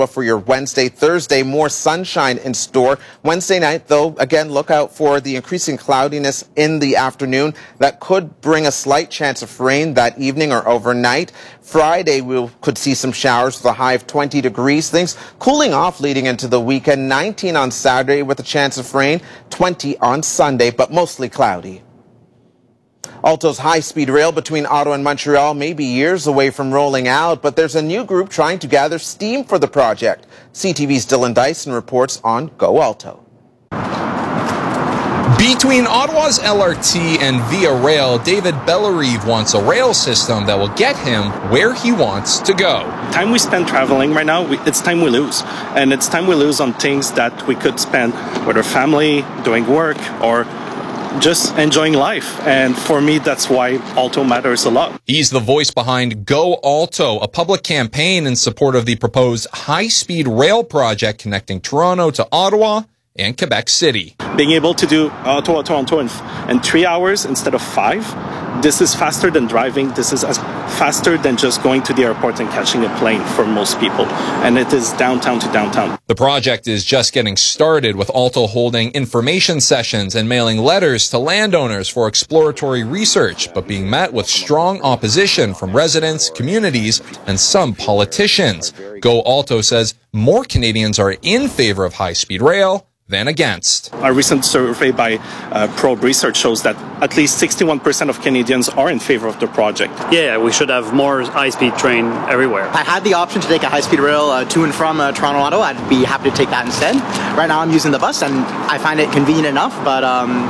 Ottawa for your Wednesday. Thursday, more sunshine in store. Wednesday night, though, again, look out for the increasing cloudiness in the afternoon. That could bring a slight chance of rain that evening or overnight. Friday, we could see some showers with a high of 20 degrees. Things cooling off leading into the weekend. 19 on Saturday with a chance of rain. 20 on Sunday, but mostly cloudy. Alto's high-speed rail between Ottawa and Montreal may be years away from rolling out, but there's a new group trying to gather steam for the project. CTV's Dylan Dyson reports on Go Alto. Between Ottawa's LRT and Via Rail, David Bellerive wants a rail system that will get him where he wants to go. Time we spend traveling right now, it's time we lose. And it's time we lose on things that we could spend with our family, doing work, or just enjoying life. And for me, that's why Alto matters a lot. He's the voice behind Go Alto, a public campaign in support of the proposed high-speed rail project connecting Toronto to Ottawa and Quebec City. Being able to do Ottawa-Toronto in 3 hours instead of 5, this is faster than driving. This is faster than just going to the airport and catching a plane for most people. And it is downtown to downtown. The project is just getting started, with Alto holding information sessions and mailing letters to landowners for exploratory research, but being met with strong opposition from residents, communities, and some politicians. Go Alto says more Canadians are in favor of high-speed rail than against. A recent survey by Probe Research shows that at least 61% of Canadians are in favor of the project. Yeah, we should have more high-speed train everywhere. I had the option to take a high-speed rail to and from Toronto, Ottawa. I'd be happy to take that instead. Right now I'm using the bus and I find it convenient enough, but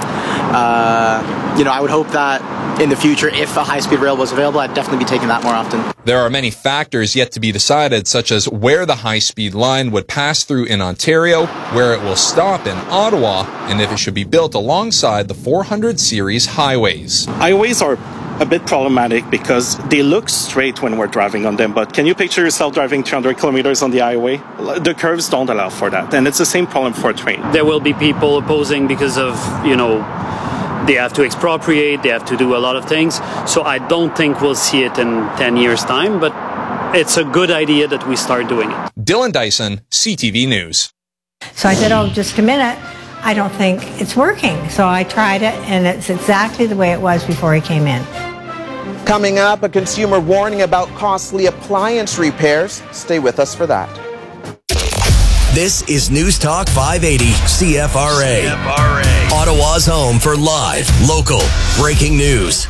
I would hope that in the future, if a high-speed rail was available, I'd definitely be taking that more often. There are many factors yet to be decided, such as where the high-speed line would pass through in Ontario, where it will stop in Ottawa, and if it should be built alongside the 400 series highways. Highways are a bit problematic because they look straight when we're driving on them, but can you picture yourself driving 300 kilometers on the highway? The curves don't allow for that, and it's the same problem for a train. There will be people opposing because of, they have to expropriate, they have to do a lot of things. So I don't think we'll see it in 10 years' time, but it's a good idea that we start doing it. Dylan Dyson, CTV News. So I said, just a minute. I don't think it's working. So I tried it, and it's exactly the way it was before he came in. Coming up, a consumer warning about costly appliance repairs. Stay with us for that. This is News Talk 580 CFRA. Ottawa's home for live, local, breaking news.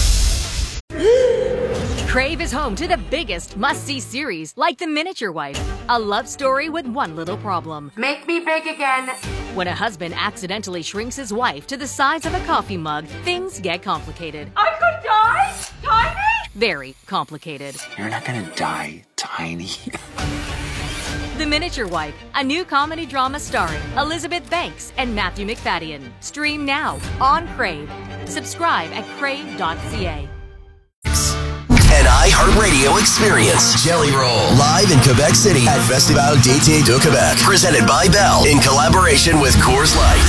Crave is home to the biggest must-see series, like The Miniature Wife, a love story with one little problem. Make me big again. When a husband accidentally shrinks his wife to the size of a coffee mug, things get complicated. I could die? Tiny? Very complicated. You're not gonna die tiny. The Miniature Wife, a new comedy drama starring Elizabeth Banks and Matthew McFadden. Stream now on Crave. Subscribe at crave.ca. An iHeartRadio experience. Jelly Roll. Live in Quebec City at Festival d'été de Québec. Presented by Bell in collaboration with Coors Light.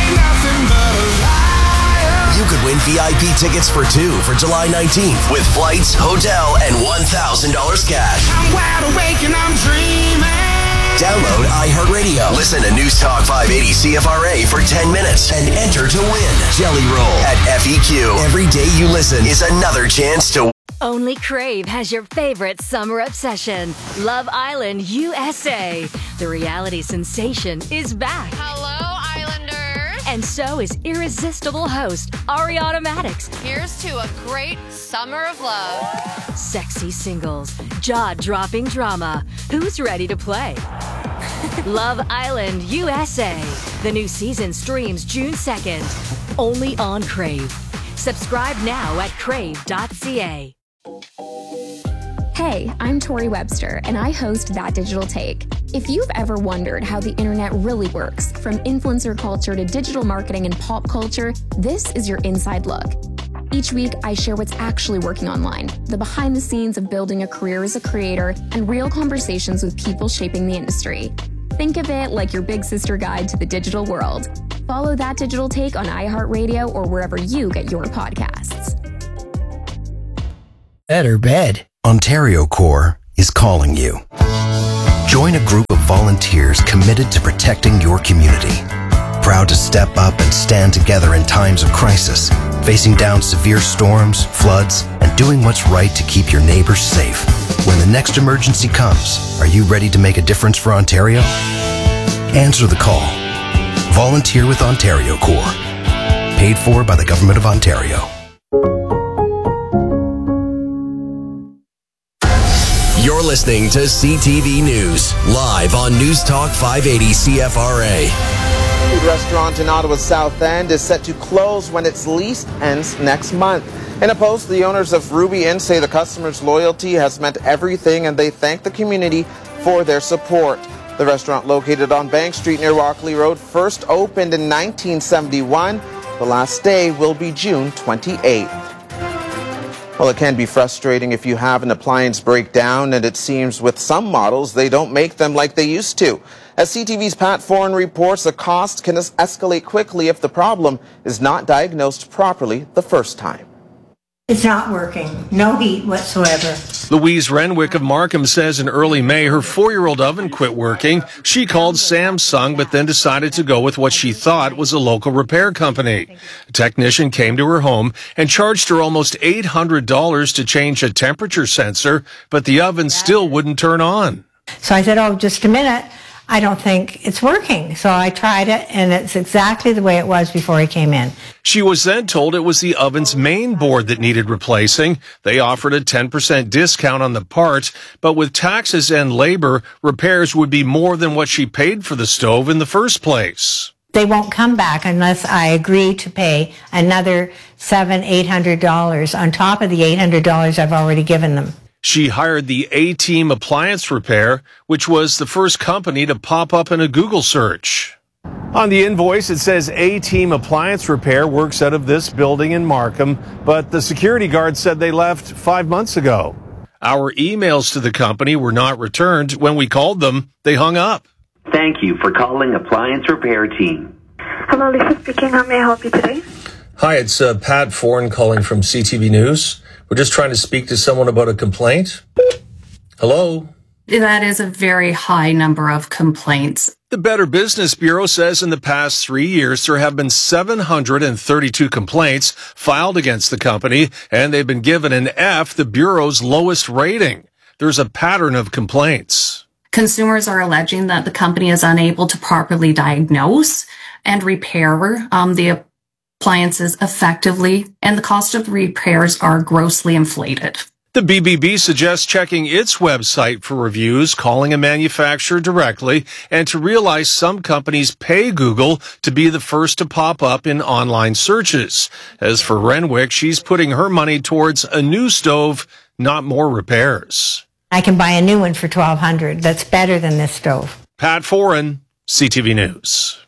You could win VIP tickets for 2 for July 19th with flights, hotel, and $1,000 cash. I'm wide awake and I'm dreaming. Download iHeartRadio. Listen to News Talk 580 CFRA for 10 minutes and enter to win. Jelly Roll at FEQ. Every day you listen is another chance to win. Only Crave has your favorite summer obsession, Love Island USA. The reality sensation is back. Hello, Islanders. And so is irresistible host Ariana Madix. Here's to a great summer of love. Sexy singles, jaw-dropping drama. Who's ready to play? Love Island USA. The new season streams June 2nd. Only on Crave. Subscribe now at crave.ca. Hey, I'm Tori Webster, and I host That Digital Take. If you've ever wondered how the internet really works, from influencer culture to digital marketing and pop culture, this is your inside look. Each week, I share what's actually working online, the behind the scenes of building a career as a creator, and real conversations with people shaping the industry. Think of it like your big sister guide to the digital world. Follow That Digital Take on iHeartRadio or wherever you get your podcasts. Better bed. Ontario Core is calling you. Join a group of volunteers committed to protecting your community. Proud to step up and stand together in times of crisis, facing down severe storms, floods, and doing what's right to keep your neighbors safe. When the next emergency comes, are you ready to make a difference for Ontario? Answer the call. Volunteer with Ontario Corps. Paid for by the Government of Ontario. You're listening to CTV News, live on News Talk 580 CFRA. The restaurant in Ottawa's South End is set to close when its lease ends next month. In a post, the owners of Ruby Inn say the customers' loyalty has meant everything, and they thank the community for their support. The restaurant, located on Bank Street near Walkley Road, first opened in 1971. The last day will be June 28th. Well, it can be frustrating if you have an appliance breakdown, and it seems with some models they don't make them like they used to. As CTV's Pat Foran reports, the cost can escalate quickly if the problem is not diagnosed properly the first time. It's not working. No heat whatsoever. Louise Renwick of Markham says in early May her 4-year-old oven quit working. She called Samsung, but then decided to go with what she thought was a local repair company. A technician came to her home and charged her almost $800 to change a temperature sensor, but the oven still wouldn't turn on. So I said, oh, just a minute. I don't think it's working. So I tried it, and it's exactly the way it was before he came in. She was then told it was the oven's main board that needed replacing. They offered a 10% discount on the part, but with taxes and labor, repairs would be more than what she paid for the stove in the first place. They won't come back unless I agree to pay another $700-800 on top of the $800 I've already given them. She hired the A-Team Appliance Repair, which was the first company to pop up in a Google search. On the invoice, it says A-Team Appliance Repair works out of this building in Markham, but the security guard said they left 5 months ago. Our emails to the company were not returned. When we called them, they hung up. Thank you for calling Appliance Repair Team. Hello, Lisa speaking. How may I help you today? Hi, it's Pat Foran calling from CTV News. We're just trying to speak to someone about a complaint. Hello? That is a very high number of complaints. The Better Business Bureau says in the past 3 years, there have been 732 complaints filed against the company, and they've been given an F, the Bureau's lowest rating. There's a pattern of complaints. Consumers are alleging that the company is unable to properly diagnose and repair the appliances effectively, and the cost of repairs are grossly inflated. The BBB suggests checking its website for reviews, calling a manufacturer directly, and to realize some companies pay Google to be the first to pop up in online searches. As for Renwick, she's putting her money towards a new stove, not more repairs. I can buy a new one for $1,200. That's better than this stove. Pat Foran, CTV News.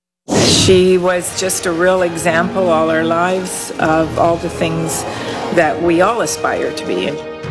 She was just a real example all our lives of all the things that we all aspire to be in.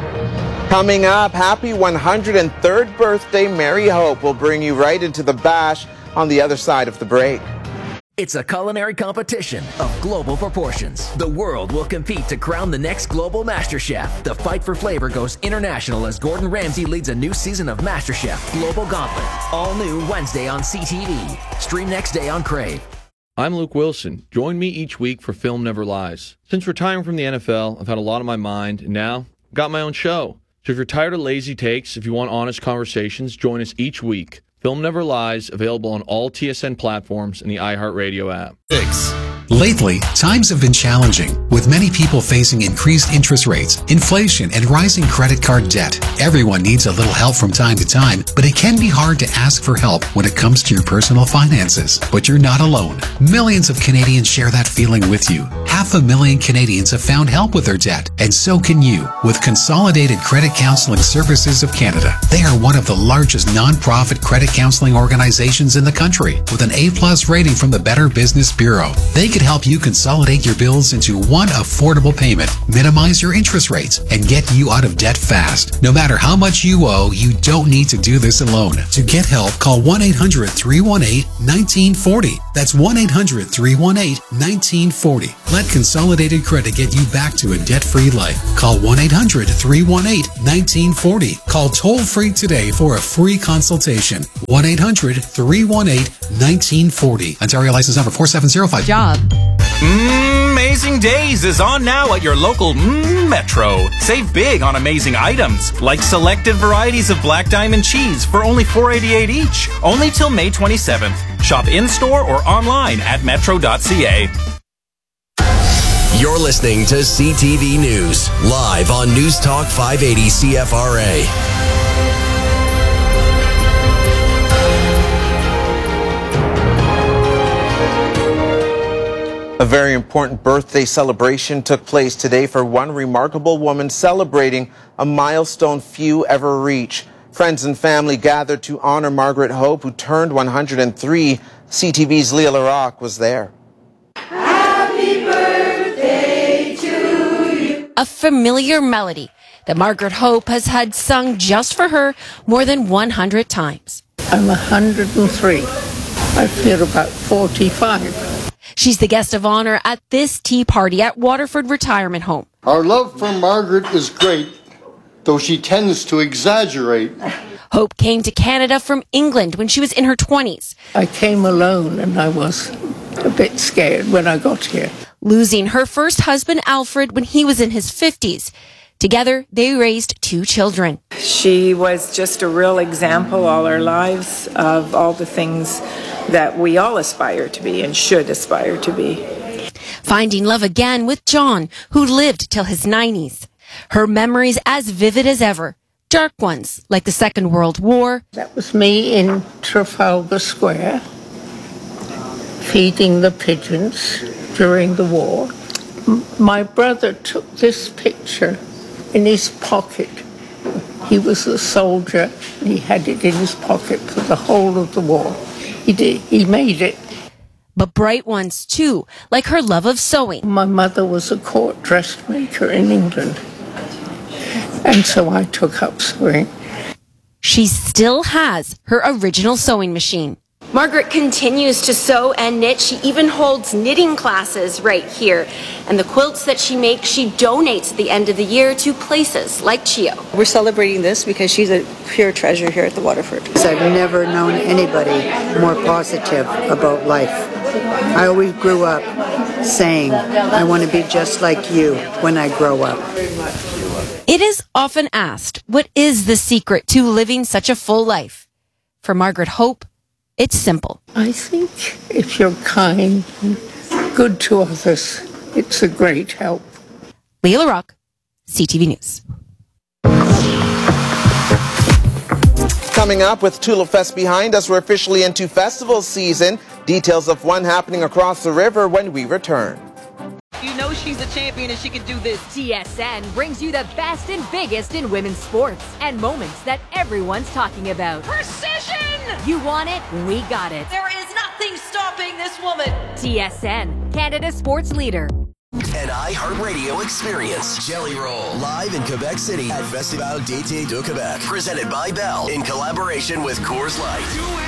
Coming up, happy 103rd birthday, Mary Hope will bring you right into the bash on the other side of the break. It's a culinary competition of global proportions. The world will compete to crown the next global MasterChef. The fight for flavor goes international as Gordon Ramsay leads a new season of MasterChef Global Gauntlet. All new Wednesday on CTV. Stream next day on Crave. I'm Luke Wilson. Join me each week for Film Never Lies. Since retiring from the NFL, I've had a lot on my mind, and now I've got my own show. So if you're tired of lazy takes, if you want honest conversations, join us each week. Film Never Lies, available on all TSN platforms and the iHeartRadio app. Lately, times have been challenging, with many people facing increased interest rates, inflation, and rising credit card debt. Everyone needs a little help from time to time, but it can be hard to ask for help when it comes to your personal finances. But you're not alone. Millions of Canadians share that feeling with you. 500,000 Canadians have found help with their debt, and so can you with Consolidated Credit Counseling Services of Canada. They are one of the largest non-profit credit counseling organizations in the country, with an A+ rating from the Better Business Bureau. They could help you consolidate your bills into one one affordable payment, minimize your interest rates, and get you out of debt fast. No matter how much you owe, you don't need to do this alone. To get help, call 1-800-318-1940. That's 1-800-318-1940. Let Consolidated Credit get you back to a debt-free life. Call 1-800-318-1940. Call toll-free today for a free consultation. 1-800-318-1940. Ontario license number 4705. Job. Amazing Days is on now at your local Metro. Save big on amazing items, like selected varieties of Black Diamond cheese for only $4.88 each. Only till May 27th. Shop in-store or online at metro.ca. You're listening to CTV News, live on News Talk 580 CFRA. A very important birthday celebration took place today for one remarkable woman celebrating a milestone few ever reach. Friends and family gathered to honor Margaret Hope, who turned 103. CTV's Leah Larocque was there. Happy birthday to you. A familiar melody that Margaret Hope has had sung just for her more than 100 times. I'm 103. I feel about 45. She's the guest of honor at this tea party at Waterford Retirement Home. Our love for Margaret is great, though she tends to exaggerate. Hope came to Canada from England when she was in her 20s. I came alone and I was a bit scared when I got here. Losing her first husband, Alfred, when he was in his 50s. Together, they raised 2 children. She was just a real example all our lives of all the things that we all aspire to be and should aspire to be. Finding love again with John, who lived till his 90s. Her memories as vivid as ever. Dark ones, like the Second World War. That was me in Trafalgar Square, feeding the pigeons during the war. My brother took this picture in his pocket. He was a soldier and he had it in his pocket for the whole of the war. He did. He made it. But bright ones too, like her love of sewing. My mother was a court dressmaker in England, and so I took up sewing. She still has her original sewing machine. Margaret continues to sew and knit. She even holds knitting classes right here. And the quilts that she makes, she donates at the end of the year to places like CHEO. We're celebrating this because she's a pure treasure here at the Waterford. I've never known anybody more positive about life. I always grew up saying, I want to be just like you when I grow up. It is often asked, what is the secret to living such a full life? For Margaret Hope, it's simple. I think if you're kind and good to others, it's a great help. Leah Larocque, CTV News. Coming up, with Tulip Fest behind us, we're officially into festival season. Details of one happening across the river when we return. You know she's a champion and she can do this. TSN brings you the best and biggest in women's sports and moments that everyone's talking about. Precision! You want it? We got it. There is nothing stopping this woman. TSN, Canada's sports leader. An iHeartRadio experience. Jelly Roll, live in Quebec City at Festival d'été de Québec. Presented by Bell in collaboration with Coors Light.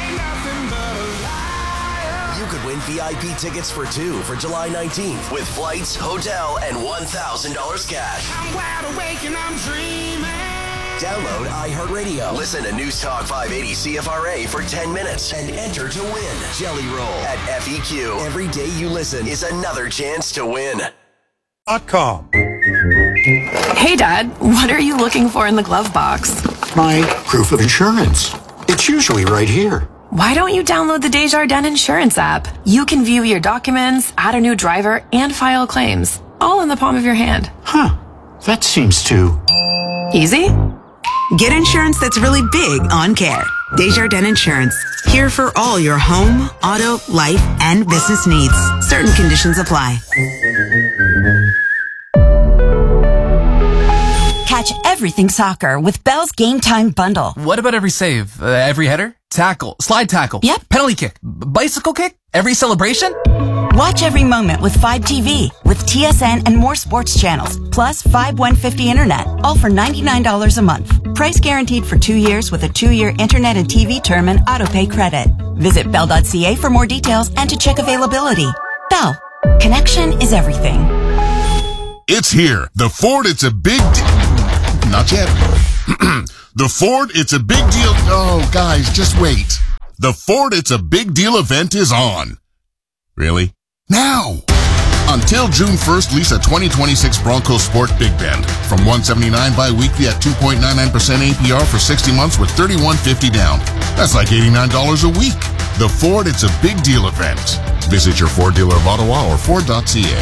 You could win VIP tickets for 2 for July 19th with flights, hotel, and $1,000 cash. I'm wide awake and I'm dreaming. Download iHeartRadio. Listen to News Talk 580 CFRA for 10 minutes and enter to win. Jelly Roll at FEQ. Every day you listen is another chance to win. .com. Hey, Dad, what are you looking for in the glove box? My proof of insurance. It's usually right here. Why don't you download the Desjardins Insurance app? You can view your documents, add a new driver, and file claims, all in the palm of your hand. Huh. That seems too easy. Get insurance that's really big on care. Desjardins Insurance. Here for all your home, auto, life, and business needs. Certain conditions apply. Catch every everything soccer with Bell's Game Time Bundle. What about every save? Every header? Tackle? Slide tackle? Yep. Penalty kick? Bicycle kick? Every celebration? Watch every moment with 5 TV with TSN and more sports channels, plus 5150 internet, all for $99 a month. Price guaranteed for 2 years with a 2-year internet and TV term and autopay credit. Visit bell.ca for more details and to check availability. Bell. Connection is everything. It's here. The Ford, it's a big not yet. The Ford, it's a big deal. Oh, guys, just wait. The Ford, it's a big deal event is on. Really? Now! Until June 1st, lease a 2026 Bronco Sport Big Bend from $179 bi-weekly at 2.99% APR for 60 months with $31.50 down. That's like $89 a week. The Ford, it's a big deal event. Visit your Ford dealer of Ottawa or Ford.ca.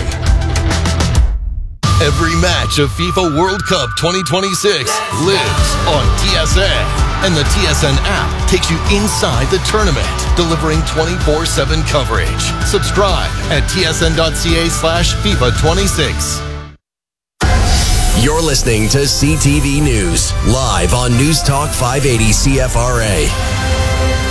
Every match of FIFA World Cup 2026 lives on TSN. And the TSN app takes you inside the tournament, delivering 24/7 coverage. Subscribe at tsn.ca/FIFA26. You're listening to CTV News, live on News Talk 580 CFRA.